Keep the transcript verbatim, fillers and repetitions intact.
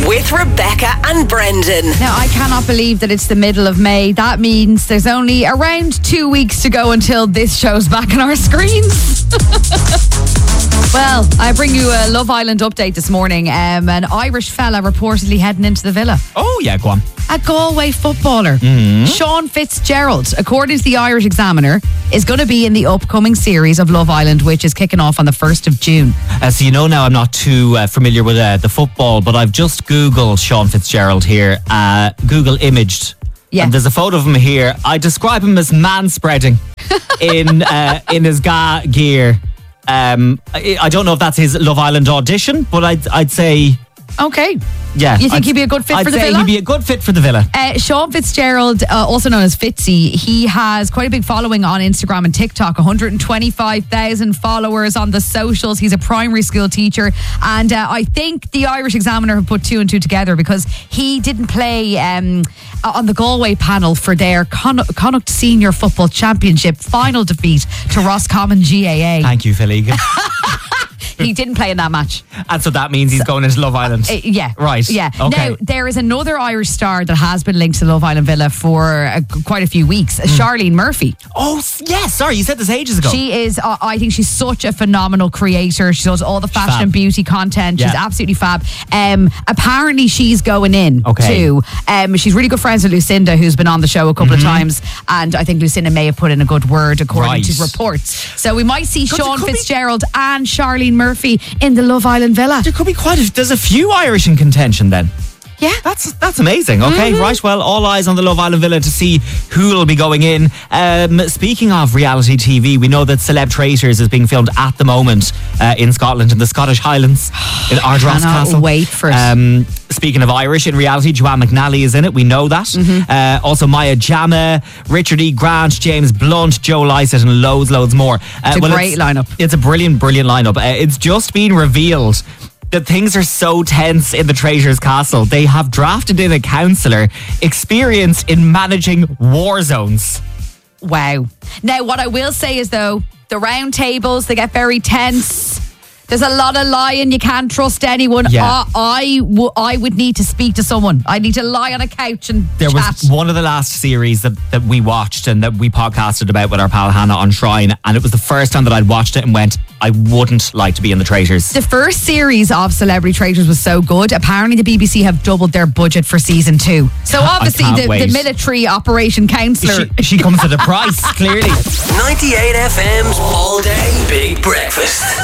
with Rebecca and Brendan. Now, I cannot believe that it's the middle of May. That means there's only around two weeks to go until this show's back on our screens. Well, I bring you a Love Island update this morning. Um, an Irish fella reportedly heading into the villa. Oh, yeah, go on. A Galway footballer, Mm-hmm. Sean Fitzgerald, according to the Irish Examiner, is going to be in the upcoming series of Love Island, which is kicking off on the first of June. Uh, so you know now I'm not too uh, familiar with uh, the football, but I've just Googled Sean Fitzgerald here. Uh, Google imaged. Yeah. And there's a photo of him here. I describe him as man-spreading in uh, in his ga gear. Um, I, I don't know if that's his Love Island audition, but I'd, I'd say... Okay. Yeah. You think I'd, he'd be a good fit I'd for the say villa? he'd be a good fit for the villa. Uh, Sean Fitzgerald, uh, also known as Fitzy, he has quite a big following on Instagram and TikTok, one hundred twenty-five thousand followers on the socials. He's a primary school teacher, and uh, I think the Irish Examiner have put two and two together because he didn't play um, on the Galway panel for their Con- Connacht Senior Football Championship final defeat to Roscommon G A A. Thank you, Phil Egan. He didn't play in that match. And so that means he's going into Love Island. Uh, yeah. Right. Yeah. Okay. Now, there is another Irish star that has been linked to Love Island Villa for uh, quite a few weeks, mm. Charlene Murphy. Oh, s- yeah, sorry, you said this ages ago. She is, uh, I think she's such a phenomenal creator. She does all the fashion Fab. and beauty content. She's Yeah. absolutely fab. Um, apparently, she's going in Okay. too. Um, she's really good friends with Lucinda, who's been on the show a couple Mm-hmm. of times. And I think Lucinda may have put in a good word, according Right. to reports. So we might see God, Sean there could be- Fitzgerald and Charlene Murphy in the Love Island Villa. There could be quite a... There's a few Irish in contention then. Yeah. That's that's amazing. Okay, Mm-hmm. right. Well, all eyes on the Love Island Villa to see who will be going in. Um, speaking of reality T V, we know that Celeb Traitors is being filmed at the moment uh, in Scotland, in the Scottish Highlands, in Ardross Cannot Castle. wait for it. Um, speaking of Irish in reality, Joanne McNally is in it. We know that. Mm-hmm. Uh, also, Maya Jama, Richard E. Grant, James Blunt, Joe Lycett, and loads, loads more. Uh, It's a great lineup. It's a brilliant, brilliant lineup. Uh, it's just been revealed that things are so tense in the Traitors Castle. They have drafted in a counsellor experienced in managing war zones. Wow. Now, what I will say is, though, the round tables, they get very tense. There's a lot of lying. You can't trust anyone. Yeah. Uh, I, w- I would need to speak to someone. I need to lie on a couch and There chat. was one of the last series that, that we watched and that we podcasted about with our pal Hannah on Shrine, and it was the first time that I'd watched it and went, I wouldn't like to be in the Traitors. The first series of Celebrity Traitors was so good. Apparently, the B B C have doubled their budget for season two. So I obviously, can't the, the wait. military operation counsellor. She, she comes at a price, clearly. ninety-eight F M's All Day Big Breakfast.